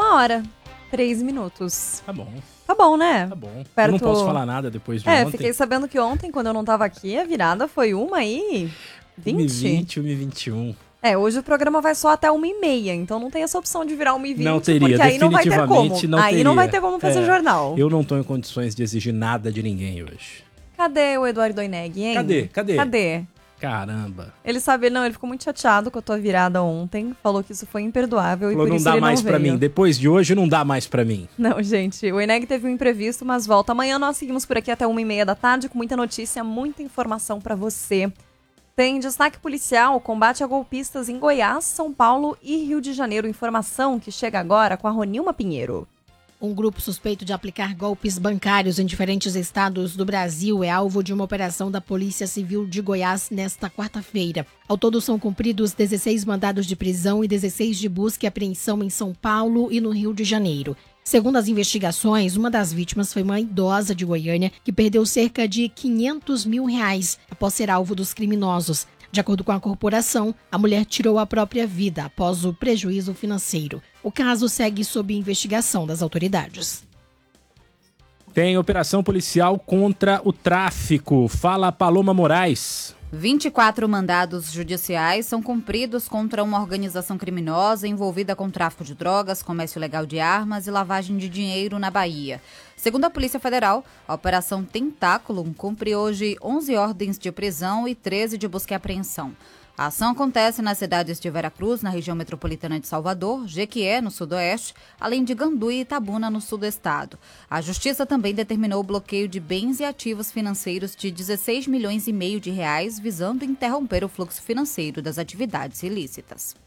1h03. Tá bom. Tá bom, né? Tá bom. Perto... Eu não posso falar nada depois de ontem. Fiquei sabendo que ontem, quando eu não tava aqui, a virada foi 1h20. 1h20, 1h21. Hoje o programa vai só até 1h30, então não tem essa opção de virar 1h20. Não teria, porque aí não vai ter como. Aí não vai ter como fazer jornal. Eu não tô em condições de exigir nada de ninguém hoje. Cadê o Eduardo Oineg, hein? Cadê? Caramba. Ele ficou muito chateado com a tua virada ontem, falou que isso foi imperdoável falou, e por não isso dá ele mais não pra veio. mim. Depois de hoje não dá mais pra mim. Não, gente, o Oineg teve um imprevisto, mas volta. Amanhã nós seguimos por aqui até 1h30 da tarde com muita notícia, muita informação pra você. Tem destaque policial, combate a golpistas em Goiás, São Paulo e Rio de Janeiro. Informação que chega agora com a Ronilma Pinheiro. Um grupo suspeito de aplicar golpes bancários em diferentes estados do Brasil é alvo de uma operação da Polícia Civil de Goiás nesta quarta-feira. Ao todo são cumpridos 16 mandados de prisão e 16 de busca e apreensão em São Paulo e no Rio de Janeiro. Segundo as investigações, uma das vítimas foi uma idosa de Goiânia que perdeu cerca de R$500 mil após ser alvo dos criminosos. De acordo com a corporação, a mulher tirou a própria vida após o prejuízo financeiro. O caso segue sob investigação das autoridades. Tem operação policial contra o tráfico. Fala Paloma Moraes. 24 mandados judiciais são cumpridos contra uma organização criminosa envolvida com tráfico de drogas, comércio ilegal de armas e lavagem de dinheiro na Bahia. Segundo a Polícia Federal, a Operação Tentáculo cumpre hoje 11 ordens de prisão e 13 de busca e apreensão. A ação acontece nas cidades de Veracruz, na região metropolitana de Salvador, Jequié, no sudoeste, além de Gandu e Itabuna, no sul do estado. A Justiça também determinou o bloqueio de bens e ativos financeiros de R$16,5 milhões, visando interromper o fluxo financeiro das atividades ilícitas.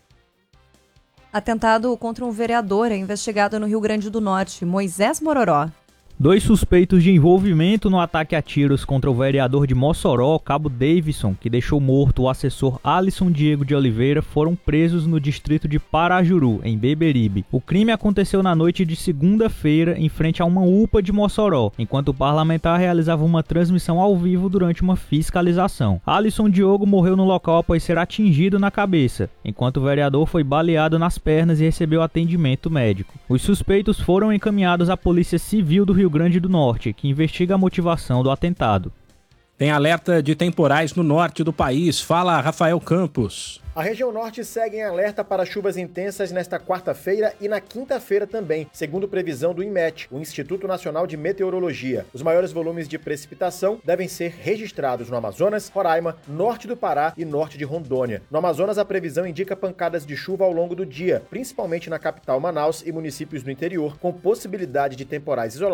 Atentado contra um vereador é investigado no Rio Grande do Norte, Moisés Mororó. 2 suspeitos de envolvimento no ataque a tiros contra o vereador de Mossoró, Cabo Davidson, que deixou morto o assessor Alisson Diego de Oliveira, foram presos no distrito de Parajuru, em Beberibe. O crime aconteceu na noite de segunda-feira, em frente a uma UPA de Mossoró, enquanto o parlamentar realizava uma transmissão ao vivo durante uma fiscalização. Alisson Diogo morreu no local após ser atingido na cabeça, enquanto o vereador foi baleado nas pernas e recebeu atendimento médico. Os suspeitos foram encaminhados à Polícia Civil do Rio Grande do Norte, que investiga a motivação do atentado. Tem alerta de temporais no norte do país. Fala, Rafael Campos. A região norte segue em alerta para chuvas intensas nesta quarta-feira e na quinta-feira também, segundo previsão do INMET, o Instituto Nacional de Meteorologia. Os maiores volumes de precipitação devem ser registrados no Amazonas, Roraima, norte do Pará e norte de Rondônia. No Amazonas, a previsão indica pancadas de chuva ao longo do dia, principalmente na capital Manaus e municípios do interior, com possibilidade de temporais isolados